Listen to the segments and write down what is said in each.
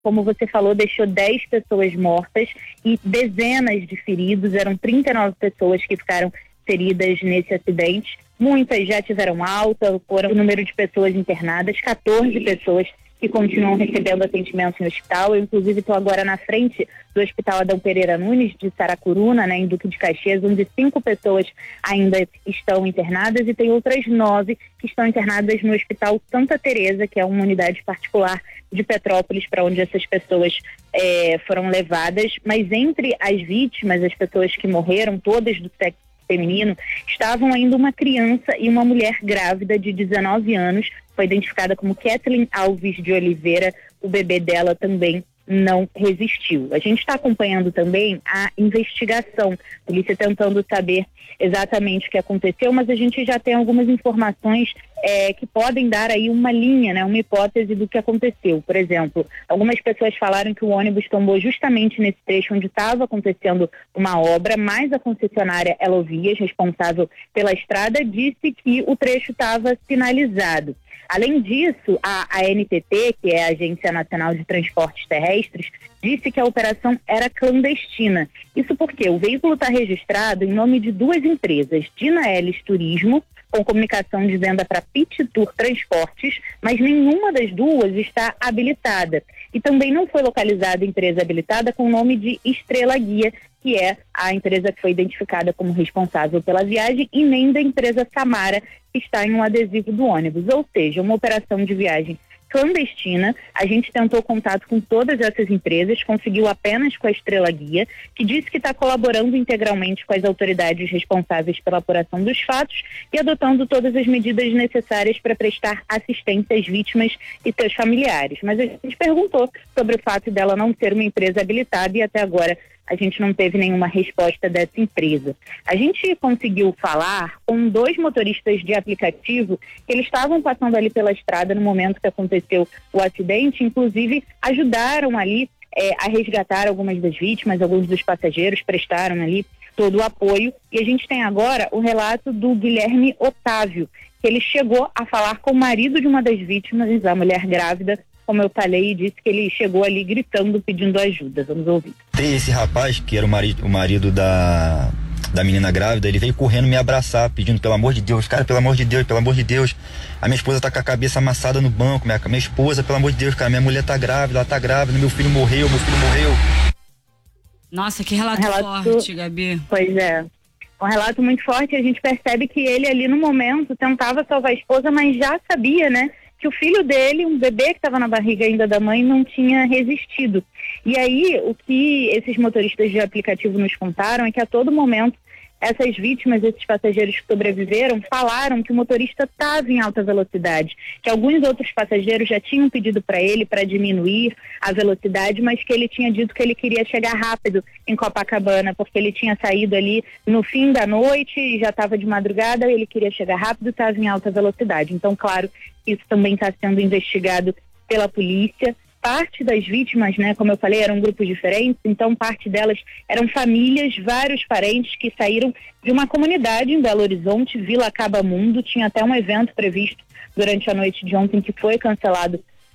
como você falou, deixou 10 pessoas mortas e dezenas de feridos. Eram 39 pessoas que ficaram feridas nesse acidente. Muitas já tiveram alta, foram o número de pessoas internadas, 14 pessoas que continuam recebendo atendimento no hospital. Eu, inclusive, estou agora na frente do Hospital Adão Pereira Nunes, de Saracuruna, em Duque de Caxias, onde 5 pessoas ainda estão internadas e tem outras 9 que estão internadas no Hospital Santa Teresa, que é uma unidade particular de Petrópolis, para onde essas pessoas foram levadas. Mas entre as vítimas, as pessoas que morreram, todas do sexo feminino, estavam ainda uma criança e uma mulher grávida de 19 anos, foi identificada como Kathleen Alves de Oliveira. O bebê dela também não resistiu. A gente está acompanhando também a investigação, a polícia tentando saber exatamente o que aconteceu, mas a gente já tem algumas informações que podem dar aí uma linha, uma hipótese do que aconteceu. Por exemplo, algumas pessoas falaram que o ônibus tombou justamente nesse trecho onde estava acontecendo uma obra, mas a concessionária Elovias, responsável pela estrada, disse que o trecho estava sinalizado. Além disso, a ANTT, que é a Agência Nacional de Transportes Terrestres, disse que a operação era clandestina. Isso porque o veículo está registrado em nome de 2 empresas, Dina Ellis Turismo, com comunicação de venda para Pit Tour Transportes, mas nenhuma das duas está habilitada. E também não foi localizada empresa habilitada com o nome de Estrela Guia, que é a empresa que foi identificada como responsável pela viagem, e nem da empresa Samara, que está em um adesivo do ônibus. Ou seja, uma operação de viagem clandestina. A gente tentou contato com todas essas empresas, conseguiu apenas com a Estrela Guia, que disse que está colaborando integralmente com as autoridades responsáveis pela apuração dos fatos e adotando todas as medidas necessárias para prestar assistência às vítimas e seus familiares. Mas a gente perguntou sobre o fato dela não ser uma empresa habilitada e até agora a gente não teve nenhuma resposta dessa empresa. A gente conseguiu falar com 2 motoristas de aplicativo que eles estavam passando ali pela estrada no momento que aconteceu o acidente, inclusive ajudaram ali a resgatar algumas das vítimas, alguns dos passageiros prestaram ali todo o apoio. E a gente tem agora o relato do Guilherme Otávio, que ele chegou a falar com o marido de uma das vítimas, a mulher grávida, como eu falei, e disse que ele chegou ali gritando, pedindo ajuda. Vamos ouvir. Tem esse rapaz, que era o marido da menina grávida, ele veio correndo me abraçar, pedindo pelo amor de Deus, cara, pelo amor de Deus, pelo amor de Deus. A minha esposa tá com a cabeça amassada no banco, minha esposa, pelo amor de Deus, cara, minha mulher tá grávida, ela tá grávida, meu filho morreu. Nossa, que relato forte, Gabi. Pois é. Um relato muito forte. A gente percebe que ele ali no momento tentava salvar a esposa, mas já sabia, que o filho dele, um bebê que estava na barriga ainda da mãe, não tinha resistido. E aí, o que esses motoristas de aplicativo nos contaram é que a todo momento essas vítimas, esses passageiros que sobreviveram, falaram que o motorista estava em alta velocidade, que alguns outros passageiros já tinham pedido para ele para diminuir a velocidade, mas que ele tinha dito que ele queria chegar rápido em Copacabana, porque ele tinha saído ali no fim da noite e já estava de madrugada, ele queria chegar rápido e estava em alta velocidade. Então, claro, isso também está sendo investigado pela polícia. Parte das vítimas, como eu falei, eram grupos diferentes, então parte delas eram famílias, vários parentes que saíram de uma comunidade em Belo Horizonte, Vila Acabamundo. Tinha até um evento previsto durante a noite de ontem que foi cancelado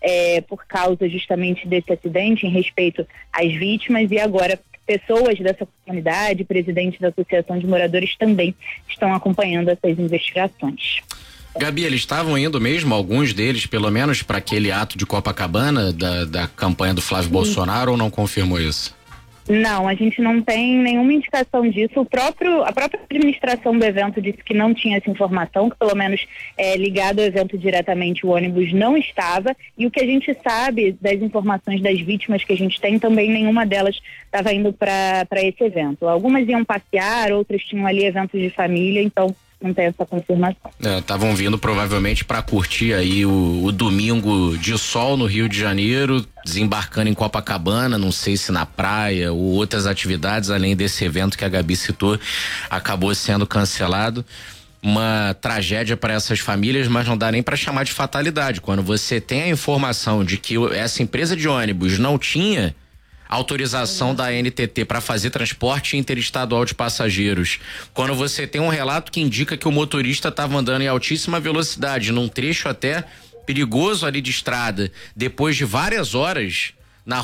por causa justamente desse acidente, em respeito às vítimas, e agora pessoas dessa comunidade, presidente da Associação de Moradores, também estão acompanhando essas investigações. Gabi, eles estavam indo mesmo, alguns deles, pelo menos, para aquele ato de Copacabana, da campanha do Flávio Bolsonaro, ou não confirmou isso? Não, a gente não tem nenhuma indicação disso. A própria administração do evento disse que não tinha essa informação, que pelo menos ligado ao evento diretamente o ônibus não estava, e o que a gente sabe das informações das vítimas que a gente tem, também nenhuma delas estava indo para esse evento. Algumas iam passear, outras tinham ali eventos de família, então não tem essa confirmação. Estavam vindo provavelmente para curtir aí o domingo de sol no Rio de Janeiro, desembarcando em Copacabana, não sei se na praia ou outras atividades, além desse evento que a Gabi citou, acabou sendo cancelado. Uma tragédia para essas famílias, mas não dá nem para chamar de fatalidade. Quando você tem a informação de que essa empresa de ônibus não tinha autorização da ANTT para fazer transporte interestadual de passageiros, quando você tem um relato que indica que o motorista estava andando em altíssima velocidade, num trecho até perigoso ali de estrada, depois de várias horas,